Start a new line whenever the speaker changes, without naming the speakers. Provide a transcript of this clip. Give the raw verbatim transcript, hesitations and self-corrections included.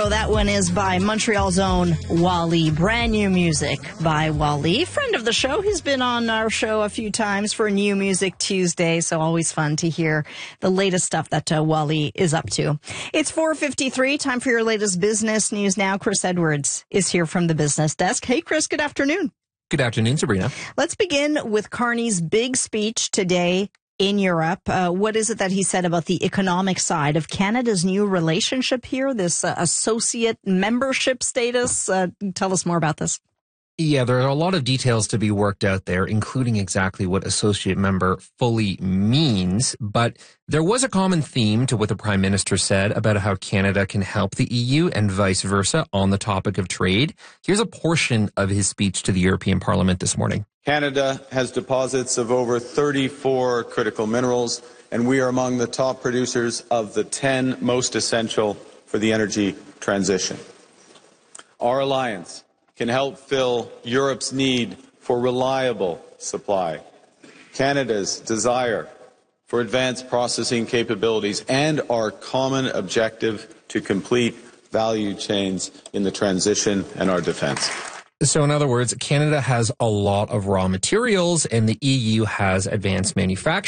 intro. That one is by Montreal's own Wally. Brand new music by Wally. Friend of the show. He's been on our show a few times for New Music Tuesday, so always fun to hear the latest stuff that uh, Wally is up to. It's four fifty-three. Time for your latest business news now. Chris Edwards is here from the business desk. Hey, Chris, good afternoon.
Good afternoon, Sabrina.
Let's begin with Carney's big speech today in Europe. Uh, what is it that he said about the economic side of Canada's new relationship here, this uh, associate membership status? Uh, tell us more about this.
Yeah, there are a lot of details to be worked out there, including exactly what associate member fully means. But there was a common theme to what the Prime Minister said about how Canada can help the E U and vice versa on the topic of trade. Here's a portion of his speech to the European Parliament this morning.
Canada has deposits of over thirty-four critical minerals, and we are among the top producers of the ten most essential for the energy transition. Our alliance can help fill Europe's need for reliable supply, Canada's desire for advanced processing capabilities, and our common objective to complete value chains in the transition and our defense.
So in other words, Canada has a lot of raw materials and the E U has advanced manufacturing.